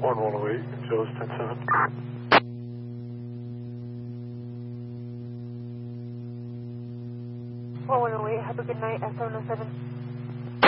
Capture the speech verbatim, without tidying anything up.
one one oh eight, Joe's ten seven. one one oh eight, have a good night, S seven oh seven.